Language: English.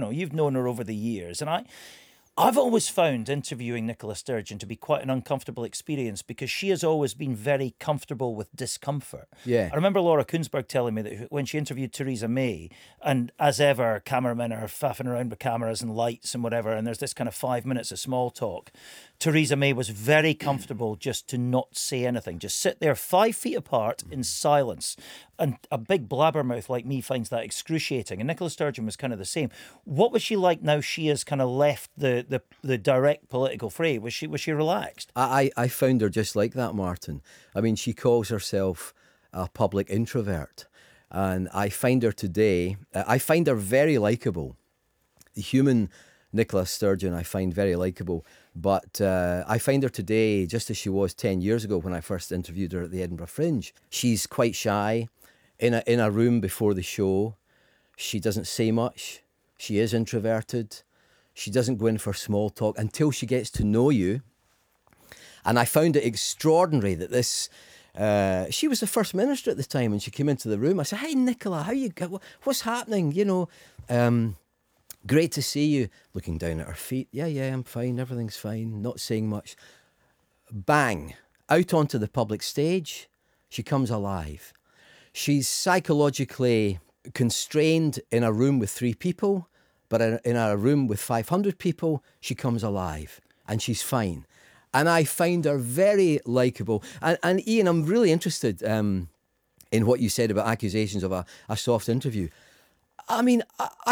you've known her over the years, and I've always found interviewing Nicola Sturgeon to be quite an uncomfortable experience because she has always been very comfortable with discomfort. Yeah. I remember Laura Kunsberg telling me that when she interviewed Theresa May, and as ever, cameramen are faffing around with cameras and lights and whatever, and there's this kind of 5 minutes of small talk. Theresa May was very comfortable just to not say anything, just sit there 5 feet apart in silence. And a big blabbermouth like me finds that excruciating. And Nicola Sturgeon was kind of the same. What was she like now she has kind of left the direct political fray? Was she relaxed? I found her just like that, Martin. I mean, she calls herself a public introvert. And I find her today, I find her very likeable. The human Nicola Sturgeon I find very likeable. But I find her today just as she was 10 years ago when I first interviewed her at the Edinburgh Fringe. She's quite shy in a room before the show. She doesn't say much. She is introverted. She doesn't go in for small talk until she gets to know you. And I found it extraordinary that this... she was the First Minister at the time and she came into the room. I said, "Hi, Nicola, how you go? What's happening? Great to see you." Looking down at her feet. Yeah, I'm fine. Everything's fine. Not saying much. Bang. Out onto the public stage. She comes alive. She's psychologically constrained in a room with 3 people, but in a room with 500 people, she comes alive and she's fine. And I find her very likeable. And Ian, I'm really interested in what you said about accusations of a soft interview. I mean,